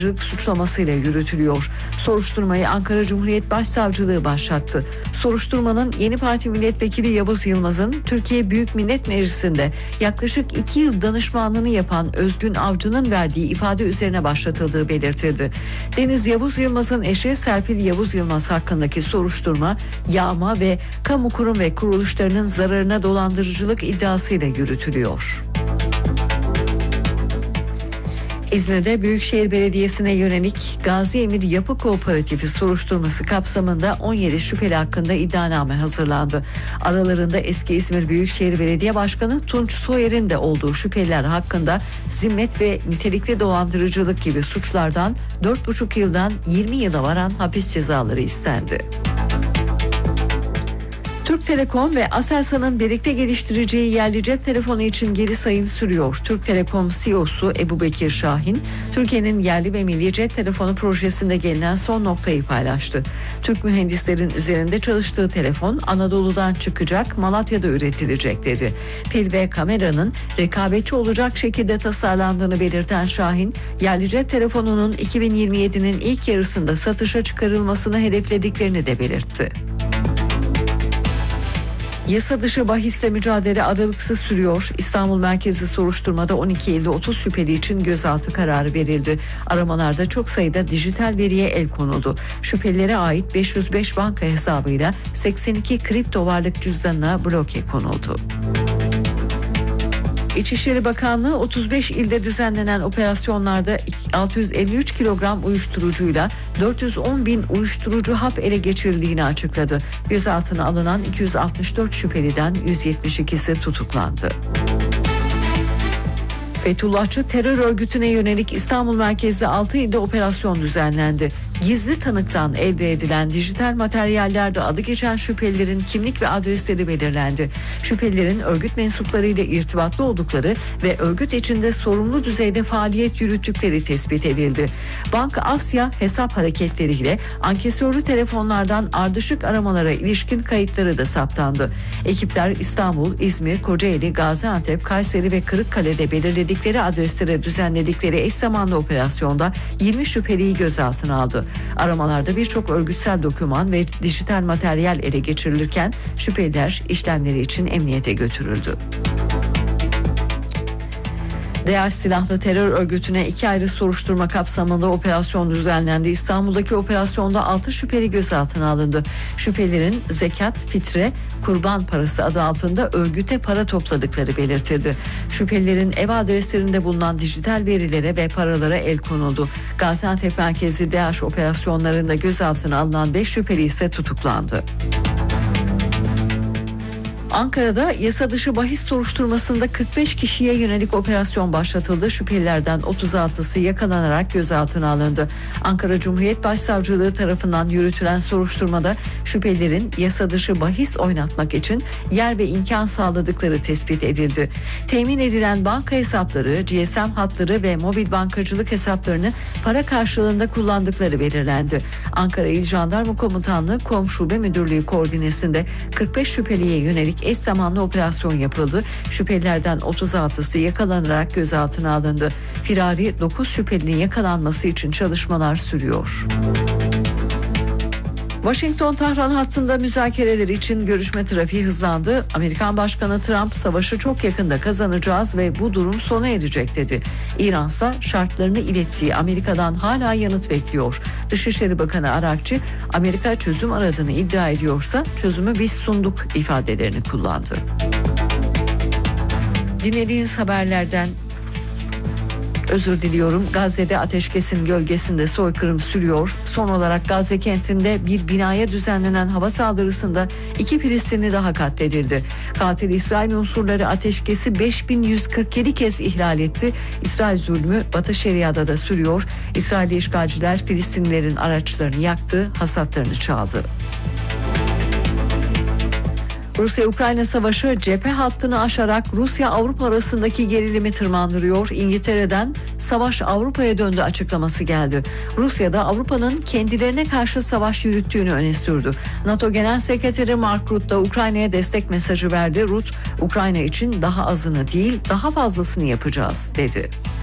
suçlamasıyla yürütülüyor. Soruşturmayı Ankara Cumhuriyet Başsavcılığı başlattı. Soruşturmanın Yeni Parti Milletvekili Yavuz Yılmaz'ın Türkiye Büyük Millet Meclisi'nde yaklaşık 2 yıl danışmanlığını yapan Özgün Avcı'nın verdiği ifade üzerine başlatıldığı belirtildi. Deniz Yavuz Yılmaz'ın eşi Serpil Yavuz Yılmaz hakkındaki soruşturma, yağma ve kamu kurum ve kuruluşlarının zararına dolandırıcılık iddiasıyla yürütülüyor. İzmir'de Büyükşehir Belediyesi'ne yönelik Gazi Emir Yapı Kooperatifi soruşturması kapsamında 17 şüpheli hakkında iddianame hazırlandı. Aralarında eski İzmir Büyükşehir Belediye Başkanı Tunç Soyer'in de olduğu şüpheliler hakkında zimmet ve nitelikli dolandırıcılık gibi suçlardan 4,5 yıldan 20 yıla varan hapis cezaları istendi. Türk Telekom ve Aselsan'ın birlikte geliştireceği yerli cep telefonu için geri sayım sürüyor. Türk Telekom CEO'su Ebubekir Şahin, Türkiye'nin yerli ve milli cep telefonu projesinde gelinen son noktayı paylaştı. Türk mühendislerin üzerinde çalıştığı telefon Anadolu'dan çıkacak, Malatya'da üretilecek dedi. Pil ve kameranın rekabetçi olacak şekilde tasarlandığını belirten Şahin, yerli cep telefonunun 2027'nin ilk yarısında satışa çıkarılmasını hedeflediklerini de belirtti. Yasa dışı bahisle mücadele aralıksız sürüyor. İstanbul merkezli soruşturmada 12 ilde 30 şüpheli için gözaltı kararı verildi. Aramalarda çok sayıda dijital veriye el konuldu. Şüphelilere ait 505 banka hesabıyla 82 kripto varlık cüzdanına bloke konuldu. İçişleri Bakanlığı 35 ilde düzenlenen operasyonlarda 653 kilogram uyuşturucuyla 410 bin uyuşturucu hap ele geçirildiğini açıkladı. Gözaltına alınan 264 şüpheliden 172'si tutuklandı. Fethullahçı terör örgütüne yönelik İstanbul merkezli 6 ilde operasyon düzenlendi. Gizli tanıktan elde edilen dijital materyallerde adı geçen şüphelilerin kimlik ve adresleri belirlendi. Şüphelilerin örgüt mensuplarıyla irtibatlı oldukları ve örgüt içinde sorumlu düzeyde faaliyet yürüttükleri tespit edildi. Banka Asya hesap hareketleriyle ankesörlü telefonlardan ardışık aramalara ilişkin kayıtları da saptandı. Ekipler İstanbul, İzmir, Kocaeli, Gaziantep, Kayseri ve Kırıkkale'de belirledikleri adreslere düzenledikleri eş zamanlı operasyonda 20 şüpheliyi gözaltına aldı. Aramalarda birçok örgütsel doküman ve dijital materyal ele geçirilirken şüpheliler işlemleri için emniyete götürüldü. DAEŞ silahlı terör örgütüne 2 ayrı soruşturma kapsamında operasyon düzenlendi. İstanbul'daki operasyonda 6 şüpheli gözaltına alındı. Şüphelilerin zekat, fitre, kurban parası adı altında örgüte para topladıkları belirtildi. Şüphelilerin ev adreslerinde bulunan dijital verilere ve paralara el konuldu. Gaziantep merkezli DAEŞ operasyonlarında gözaltına alınan 5 şüpheli ise tutuklandı. Ankara'da yasa dışı bahis soruşturmasında 45 kişiye yönelik operasyon başlatıldı. Şüphelilerden 36'sı yakalanarak gözaltına alındı. Ankara Cumhuriyet Başsavcılığı tarafından yürütülen soruşturmada şüphelilerin yasa dışı bahis oynatmak için yer ve imkan sağladıkları tespit edildi. Temin edilen banka hesapları, GSM hatları ve mobil bankacılık hesaplarını para karşılığında kullandıkları belirlendi. Ankara İl Jandarma Komutanlığı Kom Şube Müdürlüğü koordinesinde 45 şüpheliye yönelik eş zamanlı operasyon yapıldı. Şüphelilerden 36'sı yakalanarak gözaltına alındı. Firari 9 şüphelinin yakalanması için çalışmalar sürüyor. Washington-Tahran hattında müzakereler için görüşme trafiği hızlandı. Amerikan Başkanı Trump savaşı çok yakında kazanacağız ve bu durum sona erecek dedi. İran ise şartlarını ilettiği Amerika'dan hala yanıt bekliyor. Dışişleri Bakanı Arakçı, Amerika çözüm aradığını iddia ediyorsa çözümü biz sunduk ifadelerini kullandı. Dinlediğiniz haberlerden özür diliyorum. Gazze'de ateşkesin gölgesinde soykırım sürüyor. Son olarak Gazze kentinde bir binaya düzenlenen hava saldırısında 2 Filistinli daha katledildi. Katil İsrail unsurları ateşkesi 5147 kez ihlal etti. İsrail zulmü Batı Şeria'da da sürüyor. İsrailli işgalciler Filistinlilerin araçlarını yaktı, hasatlarını çaldı. Rusya-Ukrayna savaşı cephe hattını aşarak Rusya-Avrupa arasındaki gerilimi tırmandırıyor. İngiltere'den savaş Avrupa'ya döndü açıklaması geldi. Rusya da Avrupa'nın kendilerine karşı savaş yürüttüğünü öne sürdü. NATO Genel Sekreteri Mark Rutte da Ukrayna'ya destek mesajı verdi. Rutte, Ukrayna için daha azını değil daha fazlasını yapacağız dedi.